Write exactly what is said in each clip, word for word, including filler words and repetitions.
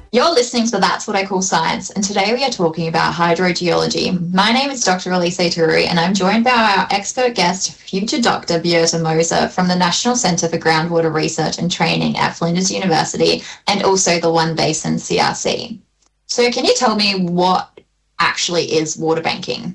You're listening to That's What I Call Science, and today we are talking about hydrogeology. My name is Doctor Elise Turu, and I'm joined by our expert guest, future Doctor Beata Moser from the National Centre for Groundwater Research and Training at Flinders University, and also the One Basin C R C. So can you tell me what actually is water banking?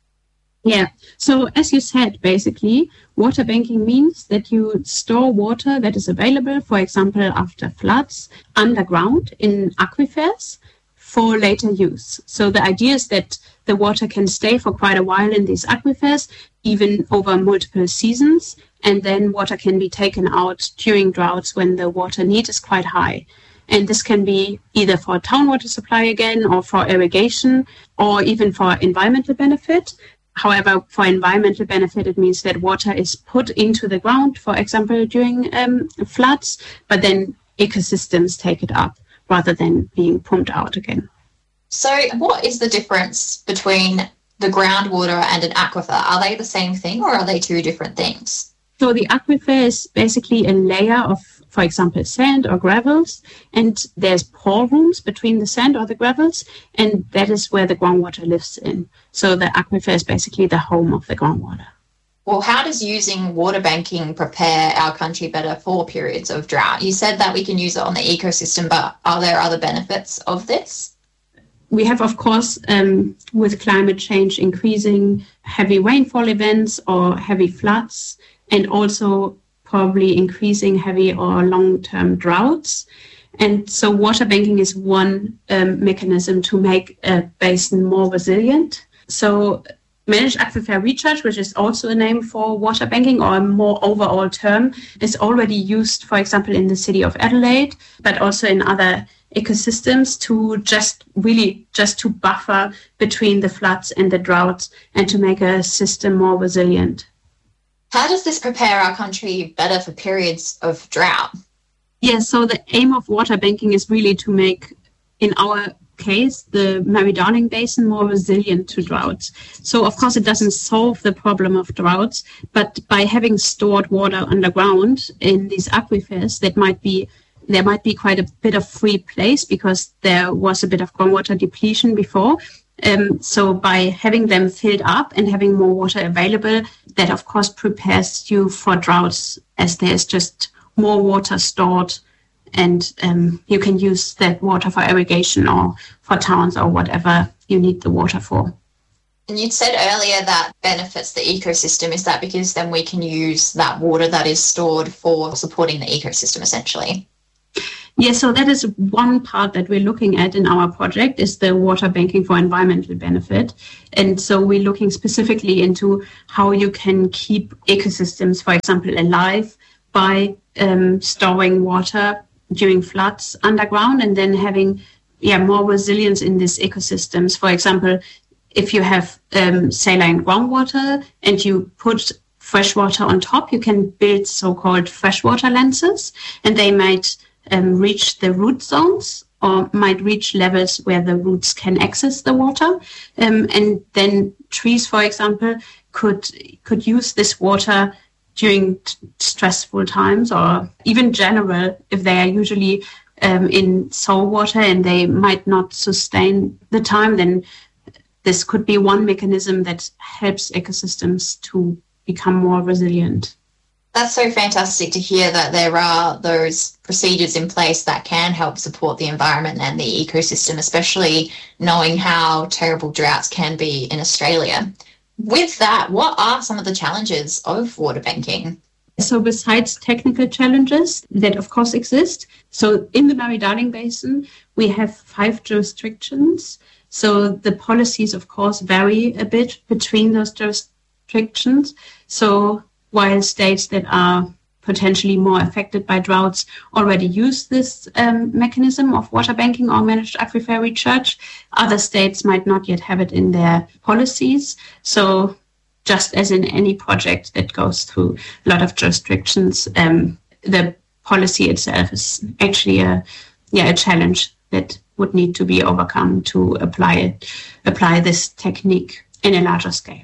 Yeah, so as you said, basically, water banking means that you store water that is available, for example, after floods, underground in aquifers for later use. So the idea is that the water can stay for quite a while in these aquifers, even over multiple seasons, and then water can be taken out during droughts when the water need is quite high. And this can be either for town water supply again, or for irrigation, or even for environmental benefit. However, for environmental benefit, it means that water is put into the ground, for example, during um, floods, but then ecosystems take it up rather than being pumped out again. So what is the difference between the groundwater and an aquifer? Are they the same thing or are they two different things? So the aquifer is basically a layer of, for example, sand or gravels, and there's pore rooms between the sand or the gravels, and that is where the groundwater lives in. So the aquifer is basically the home of the groundwater. Well, how does using water banking prepare our country better for periods of drought? You said that we can use it on the ecosystem, but are there other benefits of this? We have, of course, um, with climate change increasing heavy rainfall events or heavy floods, and also probably increasing heavy or long-term droughts. And so water banking is one um, mechanism to make a basin more resilient. So managed aquifer recharge, which is also a name for water banking or a more overall term, is already used, for example, in the city of Adelaide, but also in other ecosystems to just really just to buffer between the floods and the droughts and to make a system more resilient. How does this prepare our country better for periods of drought? Yeah, so the aim of water banking is really to make, in our case, the Murray-Darling Basin more resilient to droughts. So, of course, it doesn't solve the problem of droughts, but by having stored water underground in these aquifers, that might be there might be quite a bit of free place because there was a bit of groundwater depletion before. Um, so by having them filled up and having more water available, that of course prepares you for droughts as there's just more water stored, and um, you can use that water for irrigation or for towns or whatever you need the water for. And you'd said earlier that benefits the ecosystem. Is that because then we can use that water that is stored for supporting the ecosystem essentially? Yeah, so that is one part that we're looking at in our project is the water banking for environmental benefit. And so we're looking specifically into how you can keep ecosystems, for example, alive by um, storing water during floods underground and then having yeah, more resilience in these ecosystems. For example, if you have um, saline groundwater and you put fresh water on top, you can build so-called freshwater lenses, and they might Um, reach the root zones or might reach levels where the roots can access the water. Um, and then trees, for example, could could use this water during t- stressful times or even general if they are usually um, in soil water and they might not sustain the time, then this could be one mechanism that helps ecosystems to become more resilient. That's so fantastic to hear that there are those procedures in place that can help support the environment and the ecosystem, especially knowing how terrible droughts can be in Australia. With that, what are some of the challenges of water banking? So besides technical challenges that of course exist, so in the Murray-Darling Basin, we have five jurisdictions. So the policies, of course, vary a bit between those jurisdictions. So while states that are potentially more affected by droughts already use this um, mechanism of water banking or managed aquifer recharge, other states might not yet have it in their policies. So just as in any project that goes through a lot of jurisdictions, um, the policy itself is actually a, yeah, a challenge that would need to be overcome to apply it, apply this technique in a larger scale.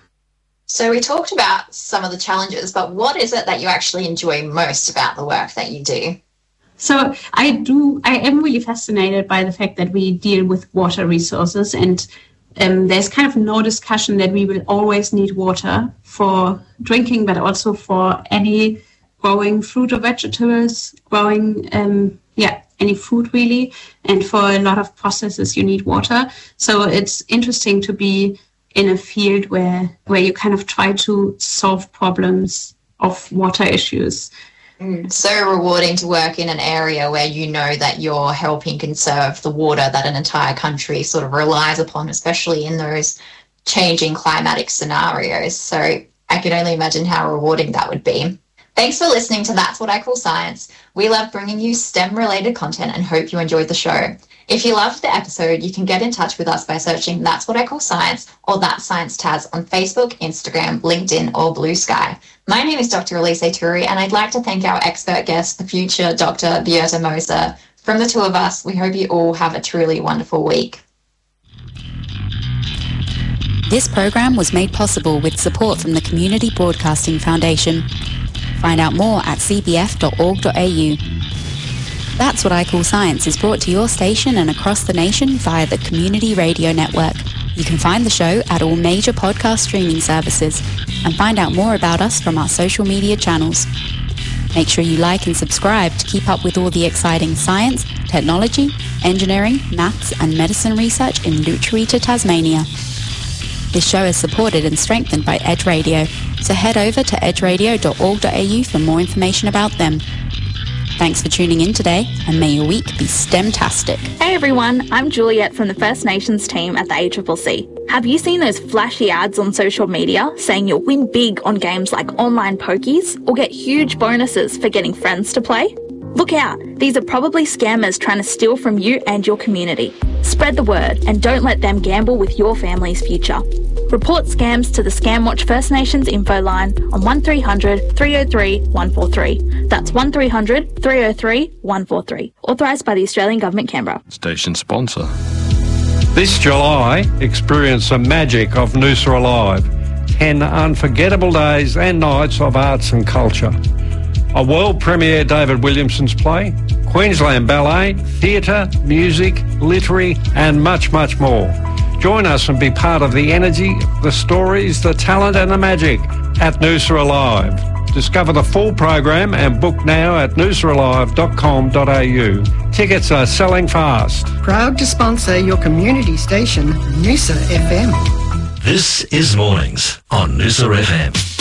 So we talked about some of the challenges, but what is it that you actually enjoy most about the work that you do? So I do, I am really fascinated by the fact that we deal with water resources, and um, there's kind of no discussion that we will always need water for drinking, but also for any growing fruit or vegetables, growing, um, yeah, any food really. And for a lot of processes, you need water. So it's interesting to be in a field where, where you kind of try to solve problems of water issues. So rewarding to work in an area where you know that you're helping conserve the water that an entire country sort of relies upon, especially in those changing climatic scenarios. So I can only imagine how rewarding that would be. Thanks for listening to That's What I Call Science. We love bringing you STEM-related content and hope you enjoyed the show. If you loved the episode, you can get in touch with us by searching That's What I Call Science or That Science Taz on Facebook, Instagram, LinkedIn, or Blue Sky. My name is Doctor Elise Turi, and I'd like to thank our expert guest, the future Doctor Beata Moser. From the two of us, we hope you all have a truly wonderful week. This program was made possible with support from the Community Broadcasting Foundation. Find out more at c b f dot org dot a u. That's What I Call Science is brought to your station and across the nation via the Community Radio Network. You can find the show at all major podcast streaming services and find out more about us from our social media channels. Make sure you like and subscribe to keep up with all the exciting science, technology, engineering, maths and medicine research in Lutruwita, Tasmania. This show is supported and strengthened by Edge Radio, so head over to edge radio dot org dot a u for more information about them. Thanks for tuning in today, and may your week be STEM-tastic. Hey everyone, I'm Juliet from the First Nations team at the A C C C. Have you seen those flashy ads on social media saying you'll win big on games like online pokies or get huge bonuses for getting friends to play? Look out, these are probably scammers trying to steal from you and your community. Spread the word and don't let them gamble with your family's future. Report scams to the Scamwatch First Nations info line on one three hundred, three oh three, one four three. That's one three hundred, three oh three, one four three. Authorised by the Australian Government, Canberra. Station sponsor. This July, experience the magic of Noosa Alive. Ten unforgettable days and nights of arts and culture. A world premiere David Williamson's play, Queensland Ballet, theatre, music, literary and much, much more. Join us and be part of the energy, the stories, the talent and the magic at Noosa Alive. Discover the full program and book now at noosa alive dot com dot a u. Tickets are selling fast. Proud to sponsor your community station, Noosa F M. This is Mornings on Noosa F M.